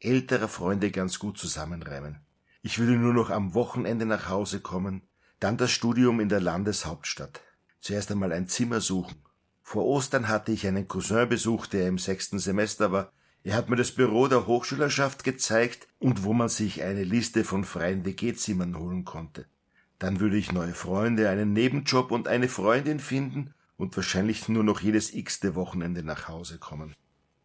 älterer Freunde ganz gut zusammenreimen. Ich würde nur noch am Wochenende nach Hause kommen, dann das Studium in der Landeshauptstadt. Zuerst einmal ein Zimmer suchen. Vor Ostern hatte ich einen Cousin besucht, der im 6. Semester war. Er hat mir das Büro der Hochschülerschaft gezeigt und wo man sich eine Liste von freien WG-Zimmern holen konnte. Dann würde ich neue Freunde, einen Nebenjob und eine Freundin finden und wahrscheinlich nur noch jedes x-te Wochenende nach Hause kommen.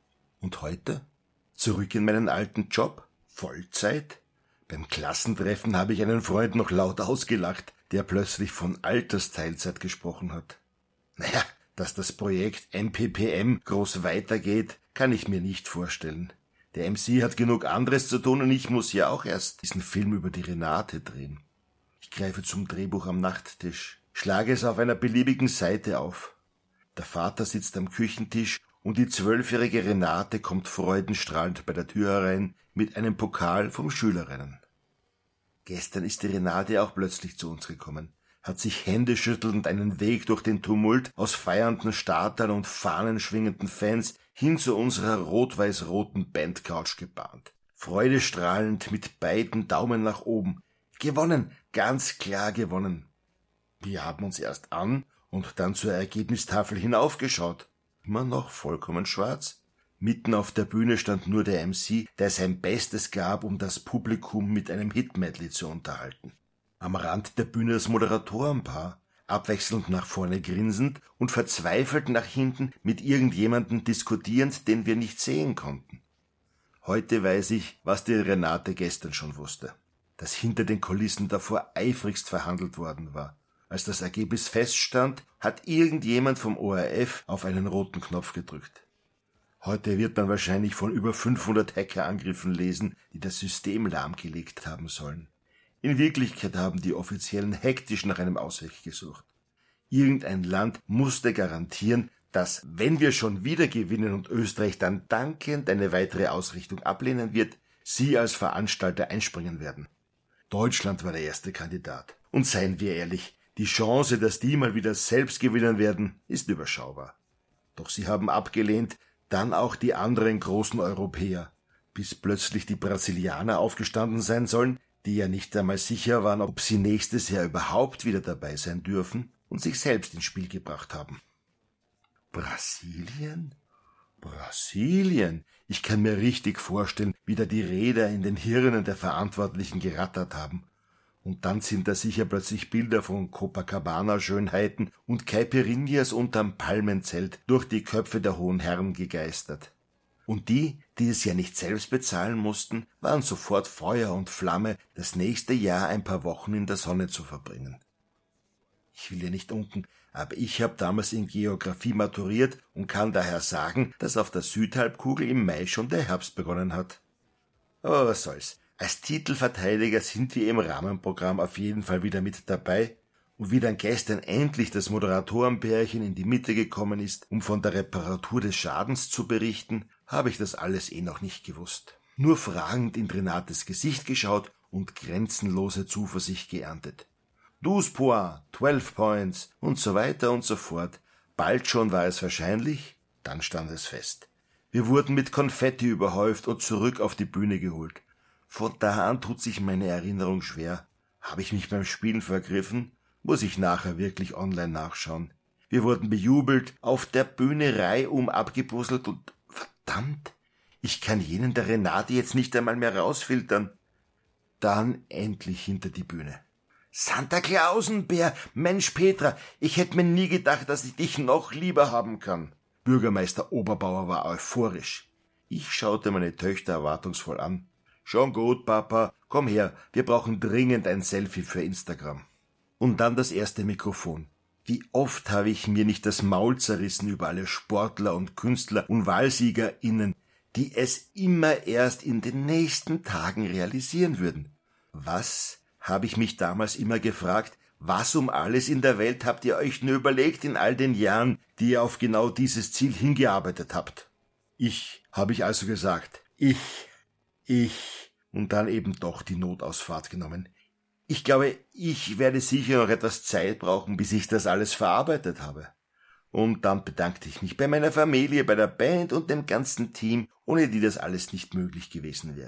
Und heute? Zurück in meinen alten Job? Vollzeit? Beim Klassentreffen habe ich einen Freund noch laut ausgelacht, der plötzlich von Altersteilzeit gesprochen hat. Naja, dass das Projekt MPPM groß weitergeht, kann ich mir nicht vorstellen. Der MC hat genug anderes zu tun und ich muss ja auch erst diesen Film über die Renate drehen. Ich greife zum Drehbuch am Nachttisch, schlage es auf einer beliebigen Seite auf. Der Vater sitzt am Küchentisch und die 12-jährige Renate kommt freudenstrahlend bei der Tür herein mit einem Pokal vom Schülerinnen. Gestern ist die Renate auch plötzlich zu uns gekommen, hat sich händeschüttelnd einen Weg durch den Tumult aus feiernden Startern und fahnenschwingenden Fans hin zu unserer rot-weiß-roten Bandcouch gebahnt. Freudestrahlend mit beiden Daumen nach oben. Gewonnen, ganz klar gewonnen. Wir haben uns erst an und dann zur Ergebnistafel hinaufgeschaut. Immer noch vollkommen schwarz. Mitten auf der Bühne stand nur der MC, der sein Bestes gab, um das Publikum mit einem Hit-Medley zu unterhalten. Am Rand der Bühne das Moderatorenpaar, abwechselnd nach vorne grinsend und verzweifelt nach hinten mit irgendjemandem diskutierend, den wir nicht sehen konnten. Heute weiß ich, was die Renate gestern schon wusste, dass hinter den Kulissen davor eifrigst verhandelt worden war. Als das Ergebnis feststand, hat irgendjemand vom ORF auf einen roten Knopf gedrückt. Heute wird man wahrscheinlich von über 500 Hackerangriffen lesen, die das System lahmgelegt haben sollen. In Wirklichkeit haben die Offiziellen hektisch nach einem Ausweg gesucht. Irgendein Land musste garantieren, dass, wenn wir schon wieder gewinnen und Österreich dann dankend eine weitere Ausrichtung ablehnen wird, sie als Veranstalter einspringen werden. Deutschland war der erste Kandidat. Und seien wir ehrlich, die Chance, dass die mal wieder selbst gewinnen werden, ist überschaubar. Doch sie haben abgelehnt, dann auch die anderen großen Europäer, bis plötzlich die Brasilianer aufgestanden sein sollen, die ja nicht einmal sicher waren, ob sie nächstes Jahr überhaupt wieder dabei sein dürfen und sich selbst ins Spiel gebracht haben. Brasilien? Brasilien? Ich kann mir richtig vorstellen, wie da die Räder in den Hirnen der Verantwortlichen gerattert haben. Und dann sind da sicher plötzlich Bilder von Copacabana-Schönheiten und Caipirinhas unterm Palmenzelt durch die Köpfe der hohen Herren gegeistert. Und die es ja nicht selbst bezahlen mussten, waren sofort Feuer und Flamme, das nächste Jahr ein paar Wochen in der Sonne zu verbringen. Ich will ja nicht unken, aber ich habe damals in Geografie maturiert und kann daher sagen, dass auf der Südhalbkugel im Mai schon der Herbst begonnen hat. Aber was soll's. Als Titelverteidiger sind wir im Rahmenprogramm auf jeden Fall wieder mit dabei. Und wie dann gestern endlich das Moderatorenpärchen in die Mitte gekommen ist, um von der Reparatur des Schadens zu berichten, habe ich das alles noch nicht gewusst. Nur fragend in Renates Gesicht geschaut und grenzenlose Zuversicht geerntet. 12 points, 12 points und so weiter und so fort. Bald schon war es wahrscheinlich, dann stand es fest. Wir wurden mit Konfetti überhäuft und zurück auf die Bühne geholt. Von da an tut sich meine Erinnerung schwer. Habe ich mich beim Spielen vergriffen? Muss ich nachher wirklich online nachschauen. Wir wurden bejubelt, auf der Bühne reihum abgepuzzelt und verdammt, ich kann jenen der Renate jetzt nicht einmal mehr rausfiltern. Dann endlich hinter die Bühne. Santa Clausenbär, Mensch Petra, ich hätte mir nie gedacht, dass ich dich noch lieber haben kann. Bürgermeister Oberbauer war euphorisch. Ich schaute meine Töchter erwartungsvoll an. Schon gut, Papa, komm her, wir brauchen dringend ein Selfie für Instagram. Und dann das erste Mikrofon. Wie oft habe ich mir nicht das Maul zerrissen über alle Sportler und Künstler und WahlsiegerInnen, die es immer erst in den nächsten Tagen realisieren würden. Was, habe ich mich damals immer gefragt, was um alles in der Welt habt ihr euch nur überlegt in all den Jahren, die ihr auf genau dieses Ziel hingearbeitet habt? Habe ich also gesagt, und dann eben doch die Notausfahrt genommen. Ich glaube, ich werde sicher noch etwas Zeit brauchen, bis ich das alles verarbeitet habe. Und dann bedankte ich mich bei meiner Familie, bei der Band und dem ganzen Team, ohne die das alles nicht möglich gewesen wäre.